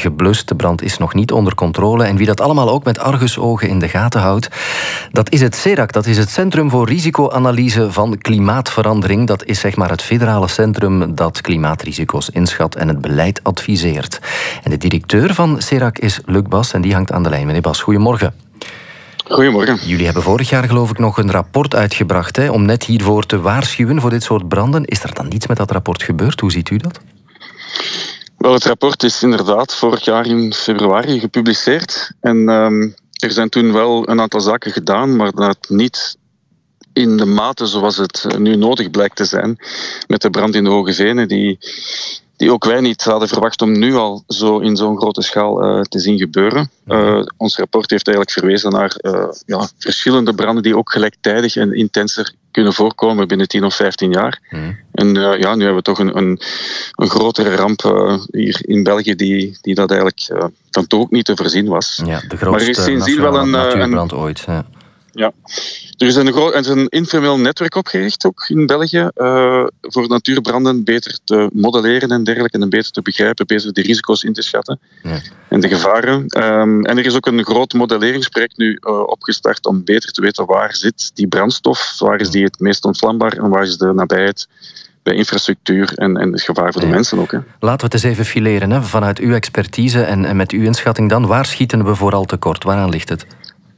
geblust. De brand is nog niet onder controle. En wie dat allemaal ook met argusogen in de gaten houdt, dat is het CERAC. Dat is het Centrum voor Risicoanalyse van Klimaatverandering. Dat is zeg maar het federale centrum dat klimaatrisico's inschat en het beleid adviseert. En de directeur van CERAC is Luc Bas en die hangt aan de lijn. Meneer Bas, goedemorgen. Goedemorgen. Jullie hebben vorig jaar geloof ik nog een rapport uitgebracht om net hiervoor te waarschuwen voor dit soort branden. Is er dan niets met dat rapport gebeurd? Hoe ziet u dat? Wel, het rapport is inderdaad vorig jaar in februari gepubliceerd. En er zijn toen wel een aantal zaken gedaan, maar dat niet in de mate zoals het nu nodig blijkt te zijn met de brand in de Hoge Venen, die ook wij niet hadden verwacht om nu al zo in zo'n grote schaal te zien gebeuren. Ons rapport heeft eigenlijk verwezen naar verschillende branden die ook gelijktijdig en intenser kunnen voorkomen binnen 10 of 15 jaar. En nu hebben we toch een grotere ramp hier in België die dat eigenlijk dan toch ook niet te voorzien was. Ja, de grootste natuurbrand ooit. Ja. Er is een informeel netwerk opgericht, ook in België, voor natuurbranden beter te modelleren en dergelijke, en beter te begrijpen, beter de risico's in te schatten en de gevaren. En er is ook een groot modelleringsproject nu opgestart om beter te weten waar zit die brandstof, waar is die het meest ontvlambaar en waar is de nabijheid bij infrastructuur en het gevaar voor de mensen ook. Hè. Laten we het eens even fileren. Vanuit uw expertise en met uw inschatting dan, waar schieten we vooral tekort? Waaraan ligt het?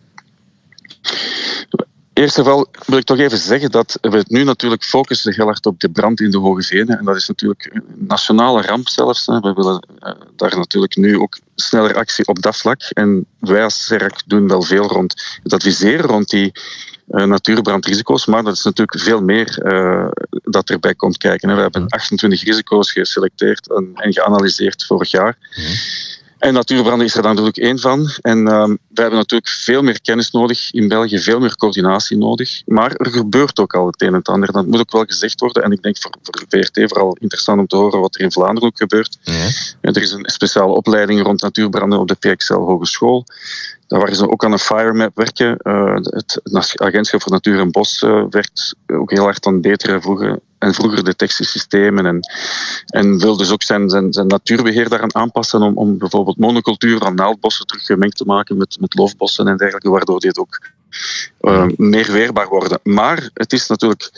Eerst en vooral wil ik toch even zeggen dat we het nu natuurlijk focussen heel hard op de brand in de Hoge Venen. En dat is natuurlijk een nationale ramp zelfs. We willen daar natuurlijk nu ook sneller actie op dat vlak. En wij als CERAC doen wel veel rond het adviseren rond die natuurbrandrisico's. Maar dat is natuurlijk veel meer dat erbij komt kijken. We hebben 28 risico's geselecteerd en geanalyseerd vorig jaar. En natuurbranden is er dan natuurlijk één van. En we hebben natuurlijk veel meer kennis nodig in België, veel meer coördinatie nodig. Maar er gebeurt ook al het een en het ander. Dat moet ook wel gezegd worden. En ik denk voor VRT vooral interessant om te horen wat er in Vlaanderen ook gebeurt. En er is een speciale opleiding rond natuurbranden op de PXL Hogeschool. Daar waar ze ook aan een firemap werken. Het Agentschap voor Natuur en Bos werkt ook heel hard aan betere vroeger detectiesystemen en wil dus ook zijn natuurbeheer daaraan aanpassen om bijvoorbeeld monocultuur aan naaldbossen terug gemengd te maken met loofbossen en dergelijke, waardoor dit ook meer weerbaar worden. Maar het is natuurlijk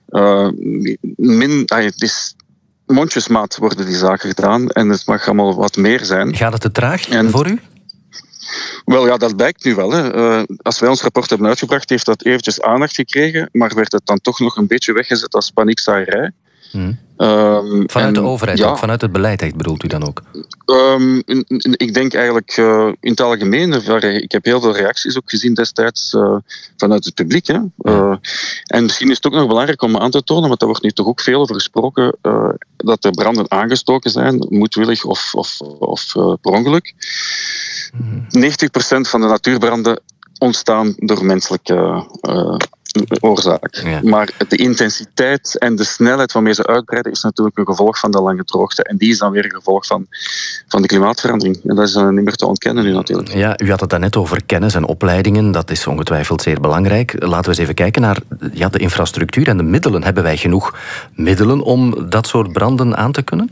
het is mondjesmaat worden die zaken gedaan en het mag allemaal wat meer zijn. Gaat het te traag voor u? Wel ja, dat blijkt nu wel. Als wij ons rapport hebben uitgebracht, heeft dat eventjes aandacht gekregen, maar werd het dan toch nog een beetje weggezet als paniekzaaierij. Vanuit de overheid, ook vanuit het beleid, bedoelt u dan ook? Ik denk eigenlijk in het algemeen, ik heb heel veel reacties ook gezien destijds vanuit het publiek. En misschien is het ook nog belangrijk om aan te tonen, want daar wordt nu toch ook veel over gesproken, dat de branden aangestoken zijn, moedwillig of per ongeluk. 90% van de natuurbranden ontstaan door menselijke oorzaak. Maar de intensiteit en de snelheid waarmee ze uitbreiden is natuurlijk een gevolg van de lange droogte. En die is dan weer een gevolg van de klimaatverandering. En dat is niet meer te ontkennen nu natuurlijk. Ja, u had het daarnet over kennis en opleidingen. Dat is ongetwijfeld zeer belangrijk. Laten we eens even kijken naar de infrastructuur en de middelen. Hebben wij genoeg middelen om dat soort branden aan te kunnen?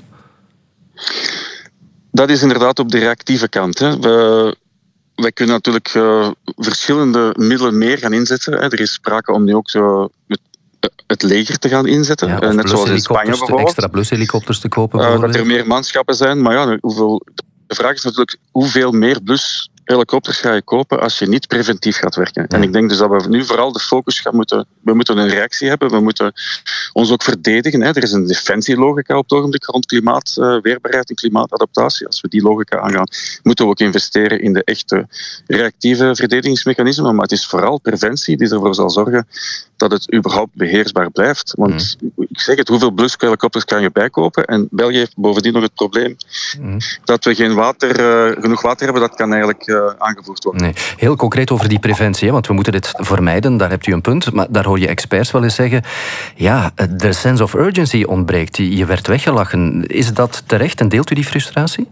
Dat is inderdaad op de reactieve kant. Wij kunnen natuurlijk verschillende middelen meer gaan inzetten. Er is sprake om nu ook het leger te gaan inzetten. Net zoals in Spanje bijvoorbeeld. Extra blushelikopters te kopen. Dat er meer manschappen zijn. Maar de vraag is natuurlijk hoeveel meer blushelikopters ga je kopen als je niet preventief gaat werken. En ik denk dus dat we nu vooral de focus gaan moeten... We moeten een reactie hebben. We moeten ons ook verdedigen. Er is een defensielogica op het ogenblik rond klimaatweerbaarheid en klimaatadaptatie. Als we die logica aangaan, moeten we ook investeren in de echte reactieve verdedigingsmechanismen. Maar het is vooral preventie die ervoor zal zorgen dat het überhaupt beheersbaar blijft. Want ik zeg het, hoeveel blushelikopters kan je bijkopen? En België heeft bovendien nog het probleem dat we genoeg water hebben. Dat kan eigenlijk aangevoerd worden. Nee. Heel concreet over die preventie, want we moeten dit vermijden. Daar hebt u een punt. Maar daar hoor je experts wel eens zeggen, ja, de sense of urgency ontbreekt. Je werd weggelachen. Is dat terecht en deelt u die frustratie?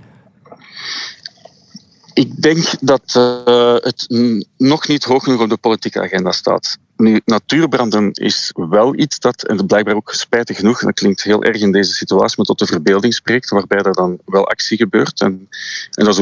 Ik denk dat het nog niet hoog genoeg op de politieke agenda staat. Nu, natuurbranden is wel iets dat, en blijkbaar ook spijtig genoeg, en dat klinkt heel erg in deze situatie, maar tot de verbeelding spreekt, waarbij er dan wel actie gebeurt. En dat is